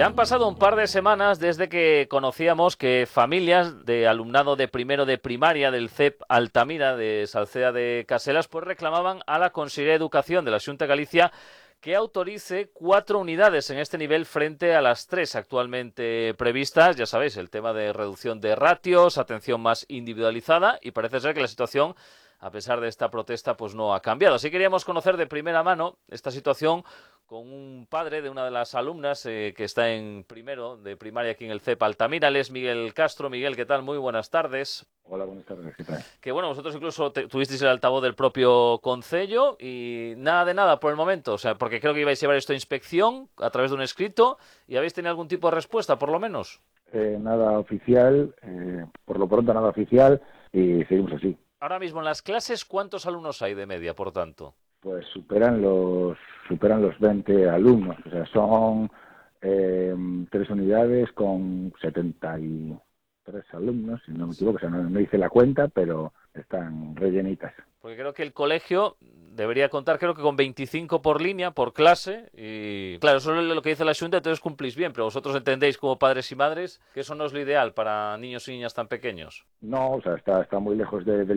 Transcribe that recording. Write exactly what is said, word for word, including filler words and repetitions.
Ya han pasado un par de semanas desde que conocíamos que familias de alumnado de primero de primaria del C E P Altamira de Salcea de Caselas pues reclamaban a la Consellería de Educación de la Xunta de Galicia que autorice cuatro unidades en este nivel frente a las tres actualmente previstas. Ya sabéis, el tema de reducción de ratios, atención más individualizada, y parece ser que la situación, a pesar de esta protesta, pues no ha cambiado. Así queríamos conocer de primera mano esta situación con un padre de una de las alumnas eh, que está en primero de primaria aquí en el C E P Altamira. Él es Miguel Castro. Miguel, ¿qué tal? Muy buenas tardes. Hola, buenas tardes, ¿qué tal? Que bueno, vosotros incluso te, tuvisteis el altavoz del propio concello y nada de nada por el momento. O sea, porque creo que ibais a llevar esto a inspección a través de un escrito y habéis tenido algún tipo de respuesta, por lo menos. Eh, nada oficial, eh, por lo pronto nada oficial y seguimos así. Ahora mismo en las clases, ¿cuántos alumnos hay de media, por tanto? Pues superan los superan los veinte alumnos, o sea, son eh, tres unidades con setenta y tres alumnos, si no me equivoco, o sea, no, no hice la cuenta, pero están rellenitas. Porque creo que el colegio debería contar, creo que con veinticinco por línea, por clase, y claro, eso es lo que dice la Xunta, entonces cumplís bien, pero vosotros entendéis como padres y madres que eso no es lo ideal para niños y niñas tan pequeños. No, o sea, está, está muy lejos de, de